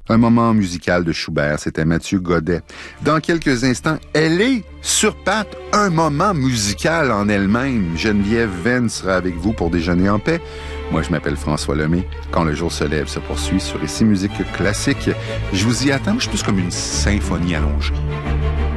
Un moment musical de Schubert, c'était Mathieu Godet. Dans quelques instants, elle est sur pattes, un moment musical en elle-même. Geneviève Venn sera avec vous pour déjeuner en paix. Moi, je m'appelle François Lemay. Quand le jour se lève se poursuit sur Ici Musique Classique. Je vous y attends, je suis plus comme une symphonie allongée.